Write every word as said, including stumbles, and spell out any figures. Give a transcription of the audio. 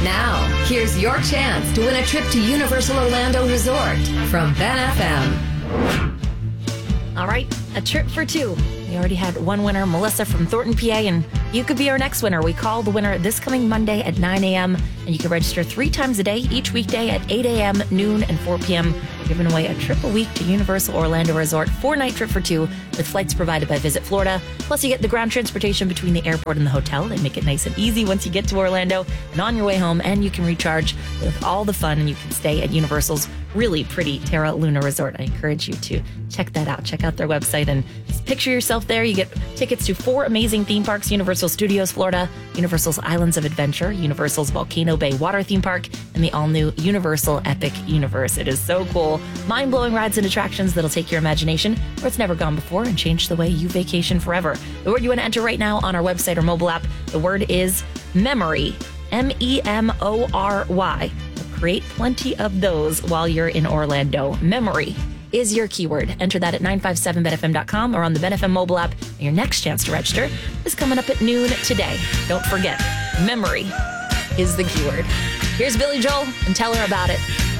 Now, here's your chance to win a trip to Universal Orlando Resort from Ben F M. All right, a trip for two. We already had one winner, Melissa from Thornton, P A, and you could be our next winner. We call the winner this coming Monday at nine a.m., and you can register three times a day, each weekday at eight a.m., noon, and four p.m. We're giving away a trip a week to Universal Orlando Resort, four-night trip for two, with flights provided by Visit Florida. Plus, you get the ground transportation between the airport and the hotel. They make it nice and easy once you get to Orlando and on your way home, and you can recharge with all the fun, and you can stay at Universal's really pretty Terra Luna Resort. I encourage you to check that out. Check out their website and just picture yourself there. You get tickets to four amazing theme parks: Universal Studios Florida, Universal's Islands of Adventure, Universal's Volcano Bay Water Theme Park, and the all-new Universal Epic Universe. It is so cool. Mind-blowing rides and attractions that'll take your imagination where it's never gone before and change the way you vacation forever. The word you want to enter right now on our website or mobile app, the word is MEMORY, M E M O R Y. Create plenty of those while you're in Orlando. Memory is your keyword. Enter that at nine five seven ben f m dot com or on the Ben F M mobile app. And your next chance to register is coming up at noon today. Don't forget, memory is the keyword. Here's Billy Joel and Tell Her About It.